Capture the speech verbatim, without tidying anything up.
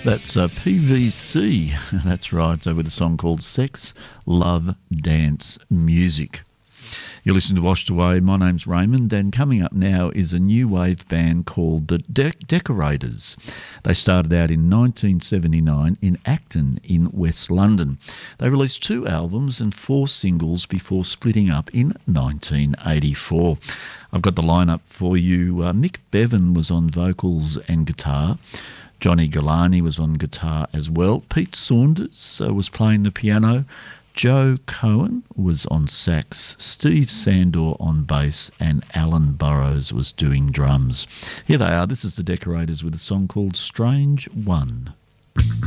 That's uh, P V C. That's right. So with a song called Sex, Love, Dance, Music. You're listening to Washed Away. My name's Raymond, and coming up now is a new wave band called the De- Decorators. They started out in nineteen seventy-nine in Acton in West London. They released two albums and four singles before splitting up in nineteen eighty-four. I've got the lineup for you. Uh, Mick Bevan was on vocals and guitar. Johnny Galani was on guitar as well. Pete Saunders uh, was playing the piano. Joe Cohen was on sax. Steve Sandor on bass. And Alan Burrows was doing drums. Here they are. This is the Decorators with a song called Strange One.